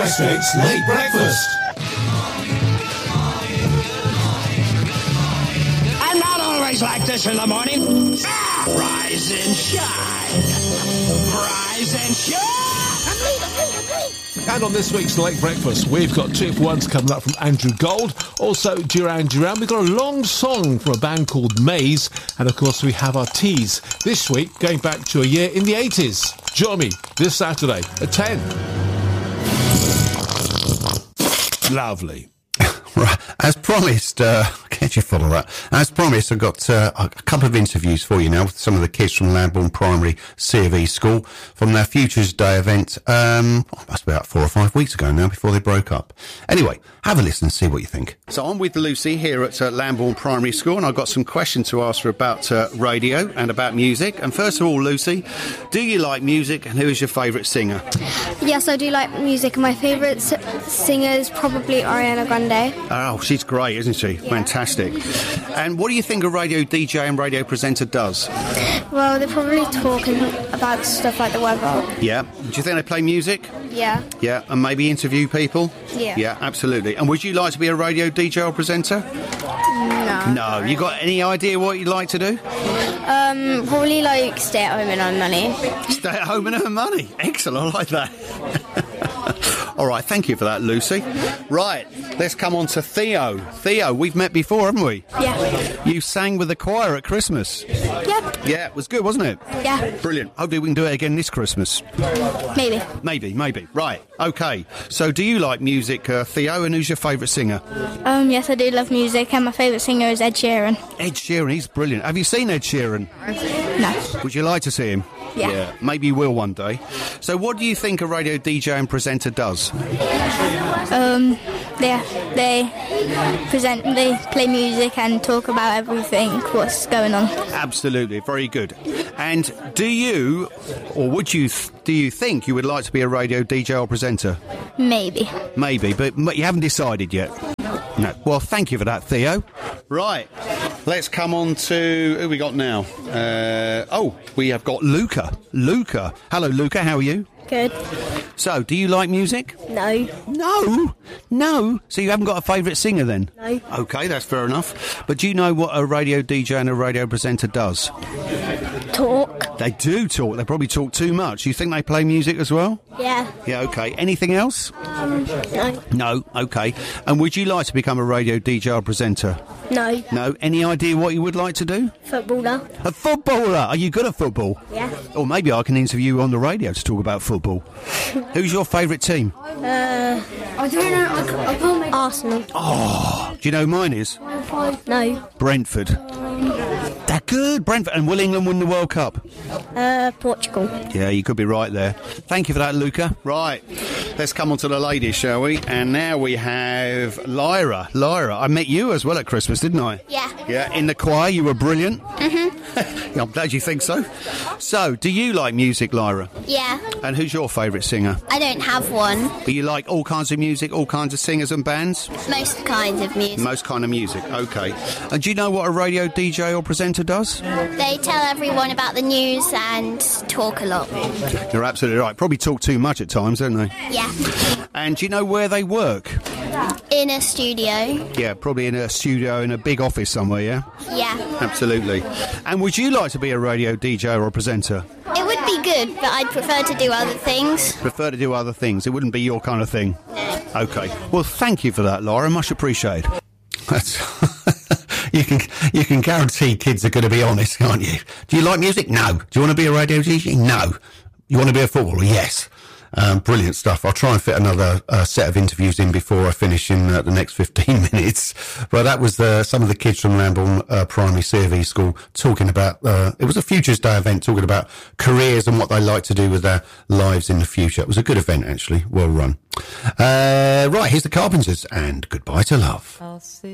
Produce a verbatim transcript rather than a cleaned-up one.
Westgate's Late Breakfast. I'm not always like this in the morning. Ah, rise and shine. Rise and shine. And on this week's Late Breakfast, we've got two for ones coming up from Andrew Gold. Also, Duran Duran. We've got a long song from a band called Maze. And, of course, we have our teas. This week, going back to a year in the eighties. Join me this Saturday at ten. Lovely. Right, as promised, uh, can't you follow that? As promised, I've got uh, a couple of interviews for you now with some of the kids from Lambourne Primary C of E School from their Futures Day event. Um, oh, must be about four or five weeks ago now, before they broke up. Anyway, have a listen and see what you think. So I'm with Lucy here at uh, Lambourne Primary School, and I've got some questions to ask her about uh, radio and about music. And first of all, Lucy, do you like music, and who is your favourite singer? Yes, I do like music, and my favourite s- singer is probably Ariana Grande. Oh, she's great, isn't she? Yeah. Fantastic. And what do you think a radio D J and radio presenter does? Well, they're probably talking about stuff like the weather. Yeah. Do you think they play music? Yeah. Yeah. And maybe interview people? Yeah. Yeah, absolutely. And would you like to be a radio D J or presenter? No. No. You got any idea what you'd like to do? Um, probably like stay at home and earn money. Stay at home and earn money. Excellent, I like that. All right, thank you for that, Lucy. Right, let's come on to Theo. Theo, we've met before, haven't we? Yeah. You sang with the choir at Christmas. Yep. Yeah, it was good, wasn't it? Yeah. Brilliant. Hopefully we can do it again this Christmas. Maybe. Maybe, maybe. Right, okay. So do you like music, uh, Theo, and who's your favourite singer? Um, yes, I do love music, and my favourite singer is Ed Sheeran. Ed Sheeran, he's brilliant. Have you seen Ed Sheeran? No. Would you like to see him? Yeah. Yeah, maybe you will one day. So what do you think a radio D J and presenter does? Um, they they present, they play music and talk about everything, what's going on. Absolutely, very good. And do you, or would you, th- do you think you would like to be a radio D J or presenter? Maybe. Maybe, but m- you haven't decided yet. No. Well, thank you for that, Theo. Right, let's come on to who we got now. Uh, oh, we have got Luca. Luca. Hello, Luca. How are you? Good. So, do you like music? No. No, no. So you haven't got a favourite singer then? No. Okay, that's fair enough. But do you know what a radio D J and a radio presenter does? Talk. They do talk. They probably talk too much. You think they play music as well? Yeah. Yeah, okay. Anything else? Um, no. No, okay. And would you like to become a radio D J or presenter? No. No. Any idea what you would like to do? Footballer. A footballer. Are you good at football? Yeah. Or maybe I can interview you on the radio to talk about football. Who's your favourite team? Uh, I don't know. I can't, I can't make Arsenal. Oh, do you know who mine is? No. Brentford. They're good, Brentford. And will England win the World Cup? Uh, Portugal. Yeah, you could be right there. Thank you for that, Luca. Right, let's come on to the ladies, shall we? And now we have Lyra. Lyra, I met you as well at Christmas, didn't I? Yeah. Yeah, in the choir, you were brilliant. Mm-hmm. I'm glad you think so. So, do you like music, Lyra? Yeah. And who's your favourite singer? I don't have one. But you like all kinds of music, all kinds of singers and bands? Most kinds of music. Most kind of music, okay. And do you know what a radio D J or presenter does? They tell everyone about the news and talk a lot. You're absolutely right. Probably talk too much at times, don't they? Yeah. And do you know where they work? In a studio. Yeah, probably in a studio in a big office somewhere, yeah? Yeah. Absolutely. And would you like to be a radio D J or a presenter? It would be good, but I'd prefer to do other things. Prefer to do other things. It wouldn't be your kind of thing. No. Okay. Well, thank you for that, Laura. Much appreciated. That's you can you can guarantee kids are going to be honest, can't you? Do you like music? No. Do you want to be a radio D J? No. You want to be a footballer? Yes. Um, brilliant stuff. I'll try and fit another uh, set of interviews in before I finish in uh, the next fifteen minutes. But that was the, some of the kids from Lambourne uh, Primary C of E School talking about, uh, it was a Futures Day event, talking about careers and what they like to do with their lives in the future. It was a good event, actually. Well run. Uh, right, here's the Carpenters and Goodbye to Love. I'll see